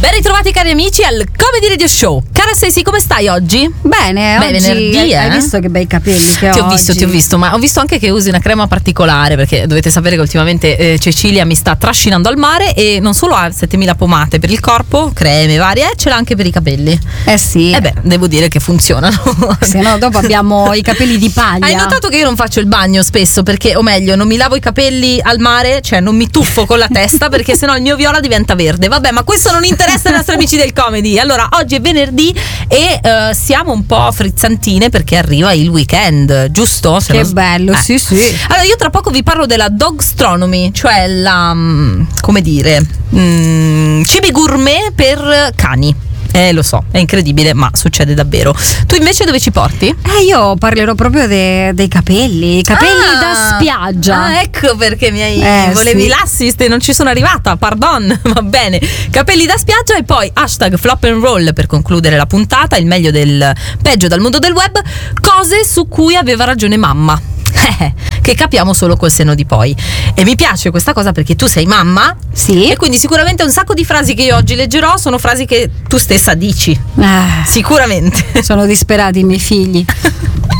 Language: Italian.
Ben ritrovati cari amici al Comedy Radio Show. Cara Stacey, come stai oggi? Bene, beh, oggi venerdì, hai visto che bei capelli che ho? Ti ho visto, ma ho visto anche che usi una crema particolare, perché dovete sapere che ultimamente Cecilia mi sta trascinando al mare e non solo ha 7000 pomate per il corpo, creme varie, ce l'ha anche per i capelli. Eh sì. Devo dire che funzionano. Se no dopo abbiamo i capelli di paglia. Hai notato che io non faccio il bagno spesso, perché, o meglio, non mi lavo i capelli al mare, cioè non mi tuffo con la testa, perché sennò il mio viola diventa verde. Vabbè, ma questo non interessa ai nostri amici del comedy. Allora, oggi è venerdì e siamo un po' frizzantine perché arriva il weekend, giusto? Se che bello, sì. Allora, io tra poco vi parlo della Dogstronomy, cioè la, come dire, cibi gourmet per cani. Lo so, è incredibile, ma succede davvero. Tu invece dove ci porti? Io parlerò proprio dei capelli da spiaggia. Ecco perché volevi l'assist e non ci sono arrivata, pardon. Va bene, capelli da spiaggia e poi hashtag flop and roll per concludere la puntata, il meglio del peggio dal mondo del web, cose su cui aveva ragione mamma. Che capiamo solo col senno di poi. E mi piace questa cosa perché tu sei mamma, sì, e quindi sicuramente un sacco di frasi che io oggi leggerò sono frasi che tu stessa dici. Sicuramente. Sono disperati i miei figli.